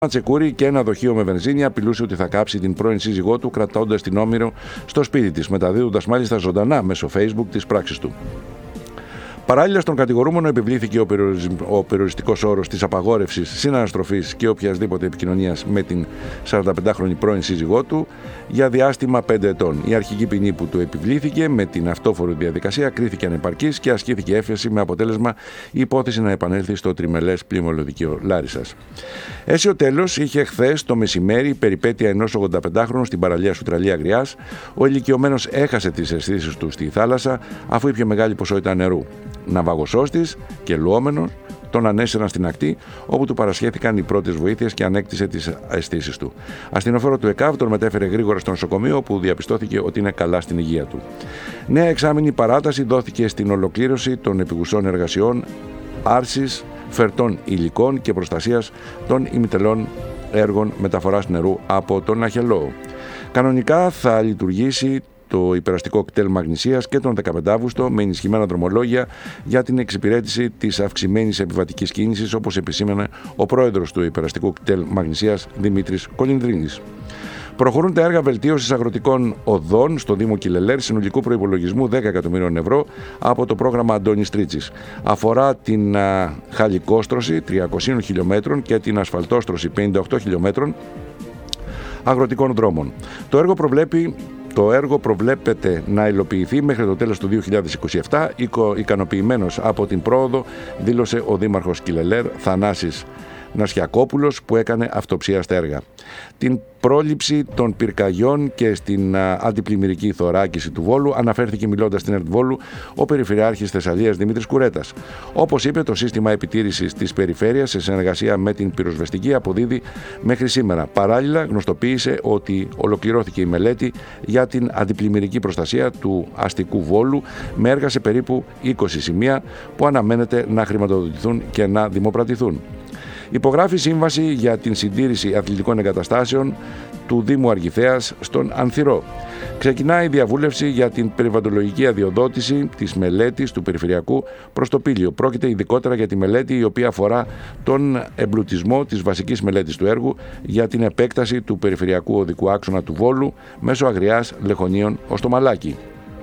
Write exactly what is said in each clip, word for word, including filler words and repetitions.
Τσεκούρη και ένα δοχείο με βενζίνη απειλούσε ότι θα κάψει την πρώην σύζυγό του, κρατώντας την Όμηρο στο σπίτι της, μεταδίδοντας μάλιστα ζωντανά μέσω Facebook τις πράξεις του. Παράλληλα, στον κατηγορούμενο επιβλήθηκε ο, περιορισ... ο περιοριστικός όρος της απαγόρευσης συναναστροφής και οποιασδήποτε επικοινωνίας με την σαρανταπεντάχρονη πρώην σύζυγό του για διάστημα πέντε ετών. Η αρχική ποινή που του επιβλήθηκε με την αυτόφορη διαδικασία κρίθηκε ανεπαρκής και ασκήθηκε έφεση, με αποτέλεσμα η υπόθεση να επανέλθει στο τριμελές πλημμυλοδικείο Λάρισσας. Αίσιο τέλος είχε χθες το μεσημέρι η περιπέτεια ενός ογδονταπεντάχρονου στην παραλία Σουτραλή Αγριάς. Ο ηλικιωμένος έχασε τις αισθήσεις του στη θάλασσα αφού ήπια μεγάλη ποσότητα νερού. Ναυαγωσός της και λουόμενος τον ανέσυραν στην ακτή, όπου του παρασχέθηκαν οι πρώτες βοήθειες και ανέκτησε τις αισθήσεις του. Αστυνοφόρο του ΕΚΑΒ τον μετέφερε γρήγορα στο νοσοκομείο, όπου διαπιστώθηκε ότι είναι καλά στην υγεία του. Νέα εξάμηνη παράταση δόθηκε στην ολοκλήρωση των επιγουσών εργασιών άρσης φερτών υλικών και προστασίας των ημιτελών έργων μεταφοράς νερού από τον Αχελό. Κανονικά θα λειτουργήσει το υπεραστικό κτέλ Μαγνησίας και τον δεκαπέντε Αυγούστου με ενισχυμένα δρομολόγια για την εξυπηρέτηση της αυξημένης επιβατικής κίνησης, όπως επισήμανε ο πρόεδρος του υπεραστικού κτέλ Μαγνησίας, Δημήτρης Κολυνδρίνης. Προχωρούν τα έργα βελτίωσης αγροτικών οδών στο Δήμο Κιλελέρ συνολικού προϋπολογισμού δέκα εκατομμύριων ευρώ από το πρόγραμμα Αντώνης Τρίτσης. Αφορά την α, χαλικόστρωση τριακοσίων χιλιόμετρων και την ασφαλτόστρωση πενήντα οκτώ χιλιόμετρων αγροτικών δρόμων. Το έργο προβλέπει Το έργο προβλέπεται να υλοποιηθεί μέχρι το τέλος του δύο χιλιάδες είκοσι επτά. Ικανοποιημένος από την πρόοδο, δήλωσε ο Δήμαρχος Κιλελέρ Θανάσης Νασιακόπουλος, που έκανε αυτοψία στα έργα. Την πρόληψη των πυρκαγιών και στην α, αντιπλημμυρική θωράκιση του Βόλου αναφέρθηκε, μιλώντας στην ΕΡΤ Βόλου, ο Περιφερειάρχης Θεσσαλίας Δημήτρης Κουρέτας. Όπως είπε, το σύστημα επιτήρησης της περιφέρειας σε συνεργασία με την πυροσβεστική αποδίδει μέχρι σήμερα. Παράλληλα, γνωστοποίησε ότι ολοκληρώθηκε η μελέτη για την αντιπλημμυρική προστασία του αστικού Βόλου με έργα σε περίπου είκοσι σημεία που αναμένεται να χρηματοδοτηθούν και να δημοπρατηθούν. Υπογράφει σύμβαση για την συντήρηση αθλητικών εγκαταστάσεων του Δήμου Αργυθέας στον Ανθυρό. Ξεκινάει η διαβούλευση για την περιβαλλοντολογική αδειοδότηση της μελέτης του Περιφερειακού προς το Πήλιο. Πρόκειται ειδικότερα για τη μελέτη η οποία αφορά τον εμπλουτισμό της βασικής μελέτης του έργου για την επέκταση του περιφερειακού οδικού άξονα του Βόλου μέσω Αγριάς Λεχονίων ως το Μαλάκι.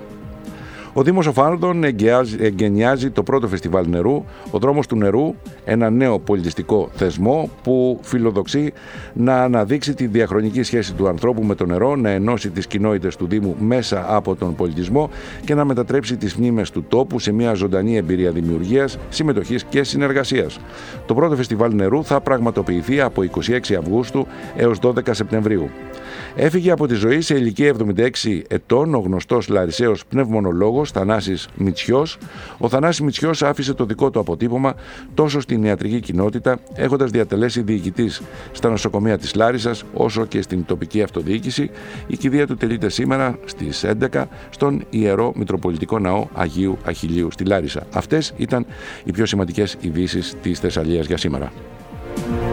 Ο Δήμος Οφάρδων εγκαινιάζει το πρώτο φεστιβάλ νερού, ο Δρόμος του Νερού, ένα νέο πολιτιστικό θεσμό που φιλοδοξεί να αναδείξει τη διαχρονική σχέση του ανθρώπου με το νερό, να ενώσει τις κοινότητες του Δήμου μέσα από τον πολιτισμό και να μετατρέψει τις μνήμες του τόπου σε μια ζωντανή εμπειρία δημιουργίας, συμμετοχής και συνεργασίας. Το πρώτο φεστιβάλ νερού θα πραγματοποιηθεί από είκοσι έξι Αυγούστου έως δώδεκα Σεπτεμβρίου. Έφυγε από τη ζωή σε ηλικία εβδομήντα έξι ετών ο γνωστός Λαρισαίος πνευμονολόγος Θανάσης Μητσιός. Ο Θανάσης Μητσιός άφησε το δικό του αποτύπωμα τόσο στην ιατρική κοινότητα, έχοντας διατελέσει διοικητής στα νοσοκομεία της Λάρισσας, όσο και στην τοπική αυτοδιοίκηση. Η κηδεία του τελείται σήμερα στις έντεκα στον Ιερό Μητροπολιτικό Ναό Αγίου Αχιλλείου στη Λάρισα. Αυτές ήταν οι πιο σημαντικές ειδήσεις της Θεσσαλίας για σήμερα.